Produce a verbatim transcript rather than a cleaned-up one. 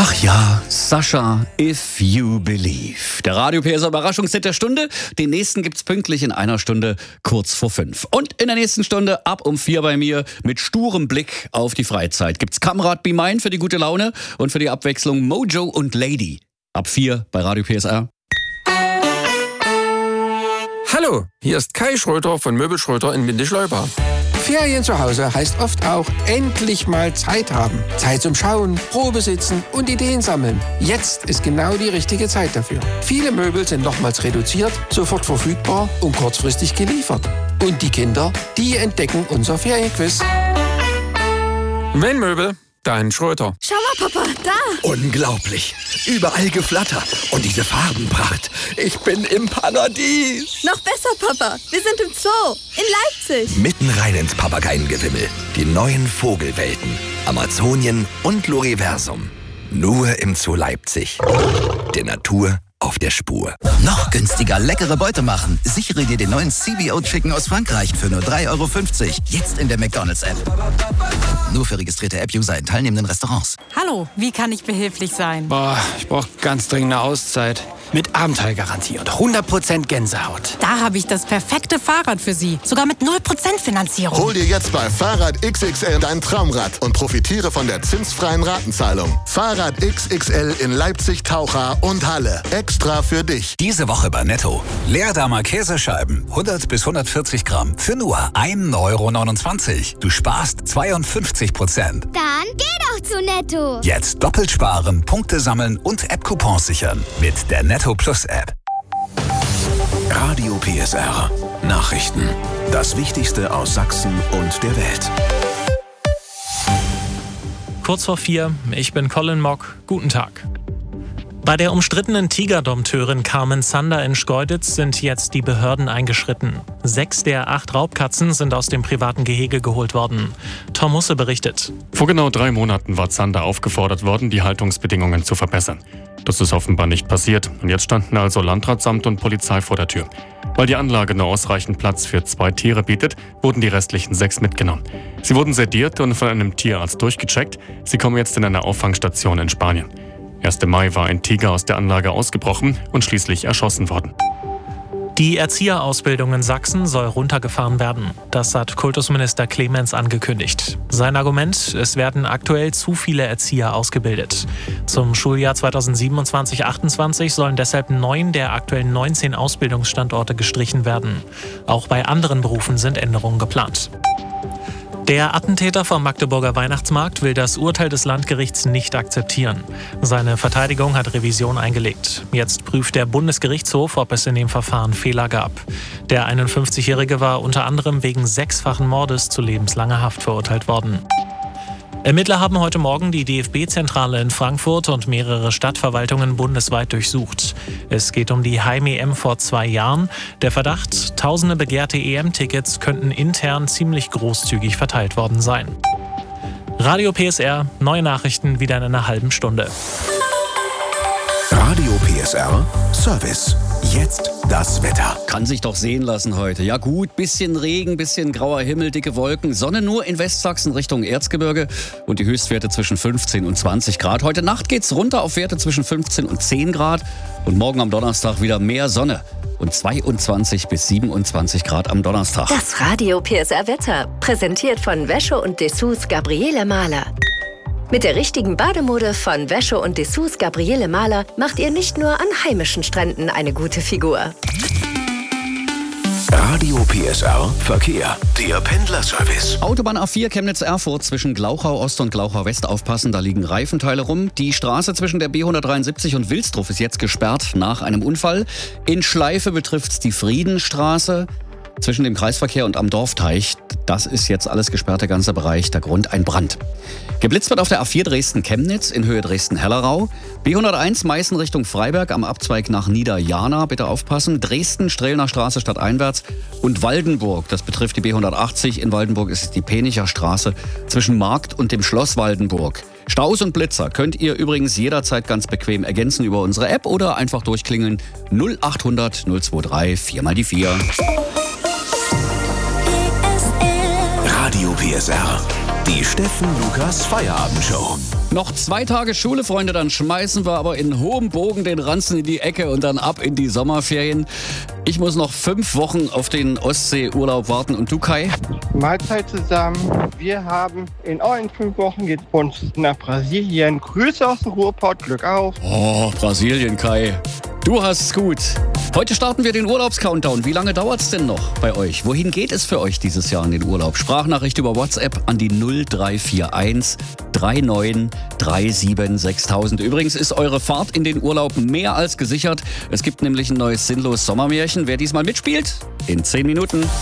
Ach ja, Sascha, If You Believe. Der Radio P S Überraschungshit der Stunde. Den nächsten gibt's pünktlich in einer Stunde kurz vor fünf. Und in der nächsten Stunde ab um vier bei mir mit sturem Blick auf die Freizeit gibt's Kamrad Be Mine für die gute Laune und für die Abwechslung Mojo und Lady. Ab vier bei Radio P S R. Hallo, hier ist Kai Schröter von Möbel Schröter in Windischleuba. Ferien zu Hause heißt oft auch endlich mal Zeit haben. Zeit zum Schauen, Probe sitzen und Ideen sammeln. Jetzt ist genau die richtige Zeit dafür. Viele Möbel sind nochmals reduziert, sofort verfügbar und kurzfristig geliefert. Und die Kinder, die entdecken unser Ferienquiz. Wenn Möbel, dann Schröter. Schau mal, Papa, da! Unglaublich. Überall Geflatter. Und diese Farbenpracht. Ich bin im Paradies. Noch besser, Papa. Wir sind im Zoo. In Leipzig. Mitten rein ins Papageiengewimmel. Die neuen Vogelwelten. Amazonien und Loriversum. Nur im Zoo Leipzig. Der Natur auf der Spur. Noch günstiger leckere Beute machen. Sichere dir den neuen C B O Chicken aus Frankreich für nur drei Euro fünfzig. Jetzt in der McDonald's-App. Nur für registrierte App-User in teilnehmenden Restaurants. Hallo, wie kann ich behilflich sein? Boah, ich brauche ganz dringend eine Auszeit. Mit Abenteuergarantie und hundert Prozent Gänsehaut. Da habe ich das perfekte Fahrrad für Sie. Sogar mit null Prozent Finanzierung. Hol dir jetzt bei Fahrrad X X L dein Traumrad und profitiere von der zinsfreien Ratenzahlung. Fahrrad X X L in Leipzig, Taucha und Halle. Extra für dich. Diese Woche bei Netto. Leerdammer Käsescheiben. hundert bis hundertvierzig Gramm. Für nur ein Euro neunundzwanzig. Du sparst zweiundfünfzig Prozent. Dann geh doch zu Netto. Jetzt doppelt sparen, Punkte sammeln und App-Coupons sichern. Mit der Netto Plus App. Radio P S R. Nachrichten. Das Wichtigste aus Sachsen und der Welt. Kurz vor vier, ich bin Colin Mock. Guten Tag. Bei der umstrittenen Tigerdompteurin Carmen Zander in Schkeuditz sind jetzt die Behörden eingeschritten. Sechs der acht Raubkatzen sind aus dem privaten Gehege geholt worden. Tom Husse berichtet. Vor genau drei Monaten war Zander aufgefordert worden, die Haltungsbedingungen zu verbessern. Das ist offenbar nicht passiert und jetzt standen also Landratsamt und Polizei vor der Tür. Weil die Anlage nur ausreichend Platz für zwei Tiere bietet, wurden die restlichen sechs mitgenommen. Sie wurden sediert und von einem Tierarzt durchgecheckt. Sie kommen jetzt in eine Auffangstation in Spanien. ersten Mai war ein Tiger aus der Anlage ausgebrochen und schließlich erschossen worden. Die Erzieherausbildung in Sachsen soll runtergefahren werden. Das hat Kultusminister Clemens angekündigt. Sein Argument, es werden aktuell zu viele Erzieher ausgebildet. Zum Schuljahr zweitausendsiebenundzwanzig achtundzwanzig sollen deshalb neun der aktuellen neunzehn Ausbildungsstandorte gestrichen werden. Auch bei anderen Berufen sind Änderungen geplant. Der Attentäter vom Magdeburger Weihnachtsmarkt will das Urteil des Landgerichts nicht akzeptieren. Seine Verteidigung hat Revision eingelegt. Jetzt prüft der Bundesgerichtshof, ob es in dem Verfahren Fehler gab. Der einundfünfzigjährige war unter anderem wegen sechsfachen Mordes zu lebenslanger Haft verurteilt worden. Ermittler haben heute Morgen die D F B-Zentrale in Frankfurt und mehrere Stadtverwaltungen bundesweit durchsucht. Es geht um die Heim-E M vor zwei Jahren. Der Verdacht, tausende begehrte E M-Tickets könnten intern ziemlich großzügig verteilt worden sein. Radio P S R, neue Nachrichten wieder in einer halben Stunde. Radio P S R Service. Jetzt das Wetter. Kann sich doch sehen lassen heute. Ja gut, bisschen Regen, bisschen grauer Himmel, dicke Wolken. Sonne nur in Westsachsen Richtung Erzgebirge und die Höchstwerte zwischen fünfzehn und zwanzig Grad. Heute Nacht geht's runter auf Werte zwischen fünfzehn und zehn Grad. Und morgen am Donnerstag wieder mehr Sonne und zweiundzwanzig bis siebenundzwanzig Grad am Donnerstag. Das Radio P S R Wetter, präsentiert von Wäsche und Dessous Gabriele Mahler. Mit der richtigen Bademode von Wäsche und Dessous Gabriele Mahler macht ihr nicht nur an heimischen Stränden eine gute Figur. Radio P S R Verkehr. Der Pendlerservice. Autobahn A vier Chemnitz-Erfurt zwischen Glauchau Ost und Glauchau West aufpassen, da liegen Reifenteile rum. Die Straße zwischen der B hundertdreiundsiebzig und Wilsdruf ist jetzt gesperrt nach einem Unfall. In Schleife betrifft's die Friedenstraße. Zwischen dem Kreisverkehr und am Dorfteich, das ist jetzt alles gesperrt, der ganze Bereich. Der Grund ein Brand. Geblitzt wird auf der A vier Dresden-Chemnitz in Höhe Dresden-Hellerau. B hunderteins Meißen Richtung Freiberg am Abzweig nach Niederjana, bitte aufpassen. Dresden-Strehlner Straße stadteinwärts und Waldenburg, das betrifft die B hundertachtzig. In Waldenburg ist es die Penicher Straße zwischen Markt und dem Schloss Waldenburg. Staus und Blitzer könnt ihr übrigens jederzeit ganz bequem ergänzen über unsere App oder einfach durchklingeln null achthundert null drei vier mal die vier. Radio P S R. Die Steffen Lukas Feierabendshow. Noch zwei Tage Schule, Freunde, dann schmeißen wir aber in hohem Bogen den Ranzen in die Ecke und dann ab in die Sommerferien. Ich muss noch fünf Wochen auf den Ostseeurlaub warten. Und du, Kai? Mahlzeit zusammen. Wir haben in allen fünf Wochen geht's uns nach Brasilien. Grüße aus dem Ruhrpott, Glück auf. Oh, Brasilien, Kai. Du hast's gut. Heute starten wir den Urlaubscountdown. Wie lange dauert's denn noch bei euch? Wohin geht es für euch dieses Jahr in den Urlaub? Sprachnachricht über WhatsApp an die null drei vier eins drei neun drei sieben sechstausend. Übrigens ist eure Fahrt in den Urlaub mehr als gesichert. Es gibt nämlich ein neues sinnlos Sommermärchen. Wer diesmal mitspielt? In zehn Minuten.